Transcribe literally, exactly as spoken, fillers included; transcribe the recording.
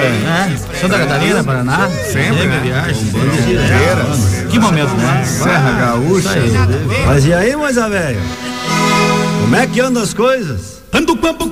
É, Santa Catarina, Paraná. Sempre, né? viagem. Fronteiras. Que momento, né? Serra Gaúcha. Mas e aí, moça velho? Como é que andam as coisas? Ando pampo